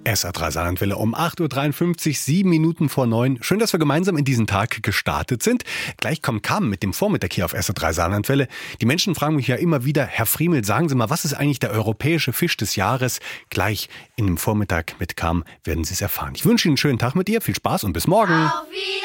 SR3 Saarlandwelle um 8.53 Uhr, 7 Minuten vor 9. Schön, dass wir gemeinsam in diesen Tag gestartet sind. Gleich kommt Carmen mit dem Vormittag hier auf SR3 Saarlandwelle. Die Menschen fragen mich ja immer wieder, Herr Friemel, sagen Sie mal, was ist eigentlich der europäische Fisch des Jahres? Gleich in dem Vormittag mit Carmen werden Sie es erfahren. Ich wünsche Ihnen einen schönen Tag mit ihr, viel Spaß und bis morgen. Auf Wiedersehen.